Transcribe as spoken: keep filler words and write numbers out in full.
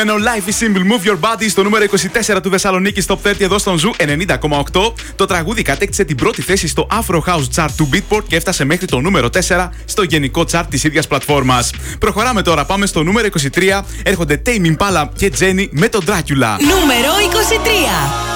Ενώ Life is Simple, Move Your Body στο νούμερο είκοσι τέσσερα του Θεσσαλονίκη Top τριάντα εδώ στον Ζου ενενήντα κόμμα οκτώ. Το τραγούδι κατέκτησε την πρώτη θέση στο Afro House Chart του Beatport και έφτασε μέχρι το νούμερο τέσσερα στο γενικό chart της ίδιας πλατφόρμας. Προχωράμε τώρα, πάμε στο νούμερο είκοσι τρία. Έρχονται Tame Impala και Jenny με τον Dracula. Νούμερο είκοσι τρία.